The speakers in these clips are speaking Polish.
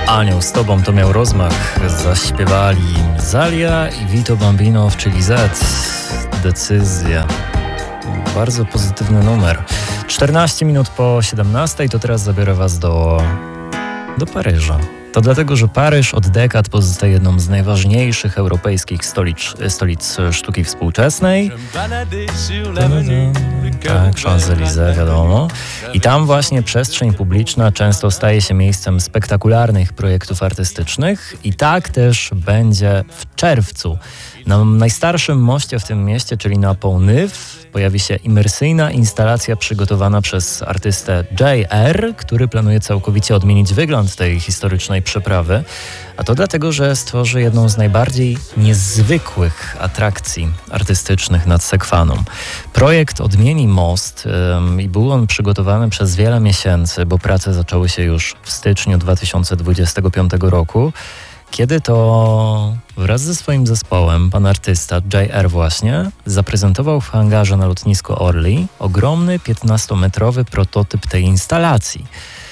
Anioł z tobą to miał rozmach. Zaśpiewali Zalia i Vito Bambino, czyli Z. Decyzja. Bardzo pozytywny numer. 14 minut po 17 to teraz zabiorę was do Paryża. To dlatego, że Paryż od dekad pozostaje jedną z najważniejszych europejskich stolic sztuki współczesnej. Tak, Champs-Élysées, wiadomo. I tam właśnie przestrzeń publiczna często staje się miejscem spektakularnych projektów artystycznych. I tak też będzie w czerwcu. Na najstarszym moście w tym mieście, czyli na Pont Neuf, pojawi się imersyjna instalacja przygotowana przez artystę J.R., który planuje całkowicie odmienić wygląd tej historycznej przeprawy. A to dlatego, że stworzy jedną z najbardziej niezwykłych atrakcji artystycznych nad Sekwaną. Projekt odmieni most i był on przygotowany przez wiele miesięcy, bo prace zaczęły się już w styczniu 2025 roku. Kiedy to wraz ze swoim zespołem pan artysta J.R. właśnie zaprezentował w hangarze na lotnisku Orly ogromny 15-metrowy prototyp tej instalacji.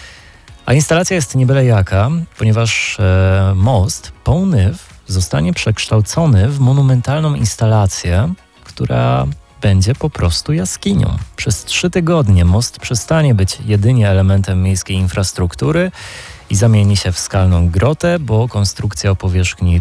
A instalacja jest nie byle jaka, ponieważ most Pont Neuf zostanie przekształcony w monumentalną instalację, która będzie po prostu jaskinią. Przez 3 tygodnie most przestanie być jedynie elementem miejskiej infrastruktury i zamieni się w skalną grotę, bo konstrukcja o powierzchni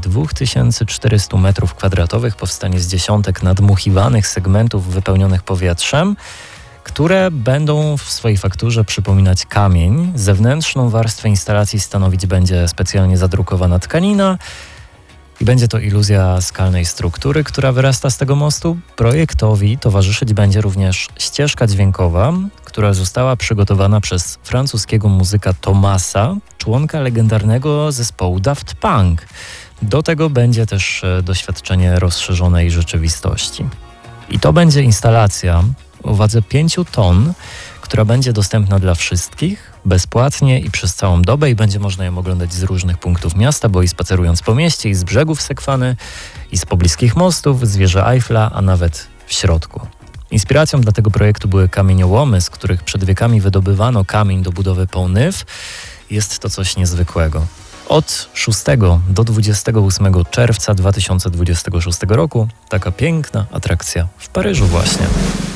2400 m2 powstanie z dziesiątek nadmuchiwanych segmentów wypełnionych powietrzem, które będą w swojej fakturze przypominać kamień. Zewnętrzną warstwę instalacji stanowić będzie specjalnie zadrukowana tkanina i będzie to iluzja skalnej struktury, która wyrasta z tego mostu. Projektowi towarzyszyć będzie również ścieżka dźwiękowa, która została przygotowana przez francuskiego muzyka Thomasa, członka legendarnego zespołu Daft Punk. Do tego będzie też doświadczenie rozszerzonej rzeczywistości. I to będzie instalacja o wadze 5 ton, która będzie dostępna dla wszystkich, bezpłatnie i przez całą dobę i będzie można ją oglądać z różnych punktów miasta, bo i spacerując po mieście, i z brzegów Sekwany, i z pobliskich mostów, z wieży Eiffla, a nawet w środku. Inspiracją dla tego projektu były kamieniołomy, z których przed wiekami wydobywano kamień do budowy Pont Neuf. Jest to coś niezwykłego. Od 6 do 28 czerwca 2026 roku taka piękna atrakcja w Paryżu właśnie.